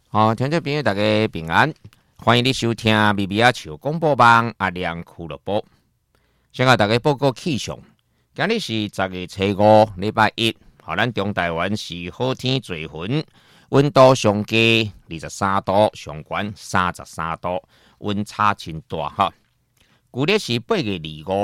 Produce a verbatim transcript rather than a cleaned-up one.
好，听众朋友大家平安，欢迎你收听咪咪啊笑广播网阿亮俱乐部。先甲大家报告气象，今日是十月初五，礼拜一。好，咱中台湾是好天做云，温度上低二十三度，上悬三十三度，温差真大哈。旧历是八月二五，